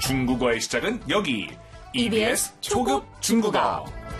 중국어의 시작은 여기 EBS 초급 중국어.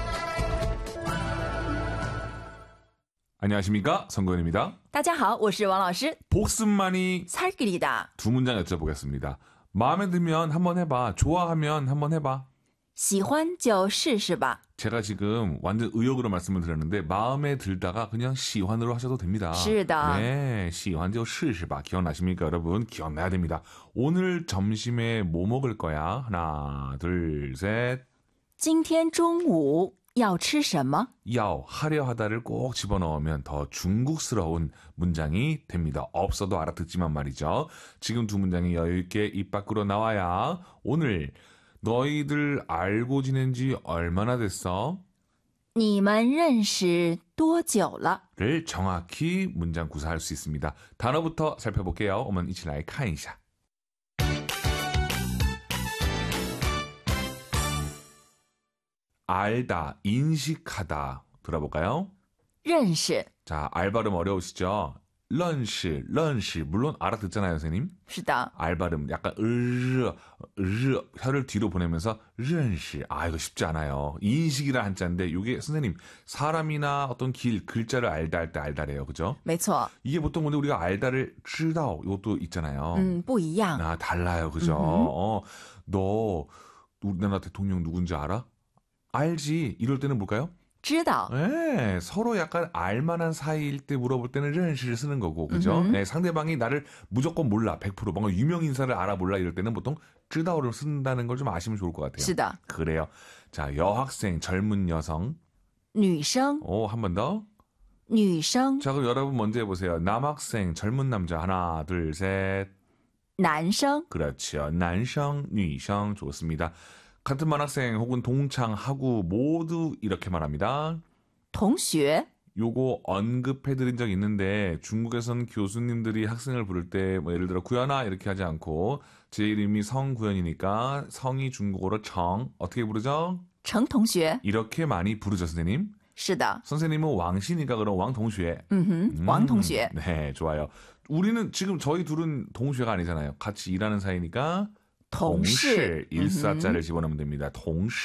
안녕하십니까, 성구현입니다. 大家好，我是王老师。 복습만이 살길이다. 두 문장 여쭤보겠습니다. 마음에 들면 한번 해봐. 좋아하면 한번 해봐. 喜欢就试试吧。 제가 지금 완전 의욕으로 말씀을 드렸는데 마음에 들다가 그냥 시환으로 하셔도 됩니다. 是的。 네, 시환就试试吧. 기억나십니까, 여러분? 기억나야 됩니다. 오늘 점심에 뭐 먹을 거야? 하나, 둘, 셋. 今天中午要吃什么? 야오, 하려 하다를 꼭 집어넣으면 더 중국스러운 문장이 됩니다. 없어도 알아듣지만 말이죠. 지금 두 문장이 여유있게 입 밖으로 나와야 오늘 너희들 알고 지낸 지 얼마나 됐어? 你们认识多久了? 를 정확히 문장 구사할 수 있습니다. 단어부터 살펴볼게요. 我们一起来看一下. 알다, 인식하다. 들어볼까요? 认识. 자, 알 발음 어려우시죠? 认识, 물론 알아듣잖아요, 선생님. 是的. 알 발음 약간 혀를 뒤로 보내면서 认识. 아, 이거 쉽지 않아요. 인식이라 한자인데 이게 선생님 사람이나 어떤 글자를 알다 할 때 알다래요. 그죠? 没错. 이게 보통 근데 우리가 알다를 知道 이것도 있잖아요. 不一样. 아, 달라요. 그죠? 너 우리나라 대통령 누군지 알아? 알지. 이럴 때는 뭘까요? 知道. 네, 서로 약간 알만한 사이일 때 물어볼 때는 认识를 쓰는 거고, 그죠? 네, 상대방이 나를 무조건 몰라, 100% 뭔가 유명 인사를 알아 몰라 이럴 때는 보통 知道를 쓴다는 걸 좀 아시면 좋을 것 같아요. 是的. 그래요. 자, 여학생, 젊은 여성. 女生. 한 번 더. 女生. 자, 그럼 여러분 먼저 해보세요. 남학생, 젊은 남자. 하나, 둘, 셋. 男生. 그렇죠. 男生, 女生. 좋습니다. 같은 반 학생 혹은 동창, 하구 모두 이렇게 말합니다. 同学. 요거 언급해드린 적 있는데 중국에서는 교수님들이 학생을 부를 때 뭐 예를 들어 구현아 이렇게 하지 않고 제 이름이 성구현이니까 성이 중국어로 정 어떻게 부르죠? 程同学. 이렇게 많이 부르죠, 선생님. 是的. 선생님은 왕씨니까 그럼 왕동学. 王同学. 네, 좋아요. 우리는 지금 저희 둘은 동学가 아니잖아요. 같이 일하는 사이니까 同事. 일사자를 집어넣으면 됩니다. 동시.